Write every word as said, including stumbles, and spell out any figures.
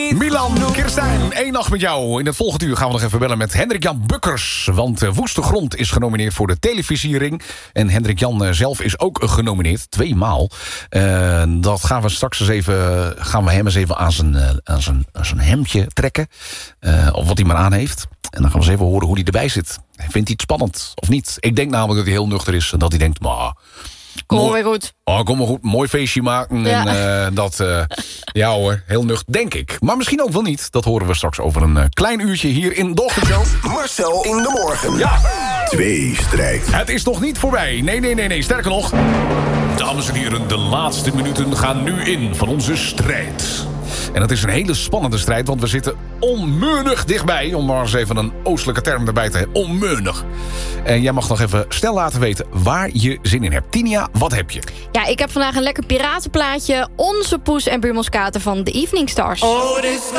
Milan, Kirstijn, één nacht met jou. In het volgende uur gaan we nog even bellen met Hendrik-Jan Bukkers. Want uh, Woeste Grond is genomineerd voor de televisiering. En Hendrik-Jan uh, zelf is ook genomineerd, tweemaal. Uh, dat gaan we straks eens even, gaan we hem eens even aan zijn, uh, aan zijn, aan zijn hemdje trekken. Uh, of wat hij maar aan heeft. En dan gaan we eens even horen hoe hij erbij zit. Vindt hij het spannend of niet? Ik denk namelijk dat hij heel nuchter is. En dat hij denkt, maar... Kom mooi, weer goed. Oh, kom maar goed. Mooi feestje maken. Ja. En uh, dat, uh, ja hoor, heel nuchter, denk ik. Maar misschien ook wel niet. Dat horen we straks over een uh, klein uurtje hier in de ochtendshow. Marcel in de morgen. Ja. Tweestrijd. Het is nog niet voorbij. Nee, nee, nee, nee. Sterker nog. Dames en heren, de laatste minuten gaan nu in van onze strijd. En het is een hele spannende strijd, want we zitten onmeunig dichtbij. Om maar eens even een oostelijke term erbij te hebben. Onmeunig. En jij mag nog even snel laten weten waar je zin in hebt. Tinia, wat heb je? Ja, ik heb vandaag een lekker piratenplaatje. Onze Poes en Buurmanskater van The Evening Stars. Oh, this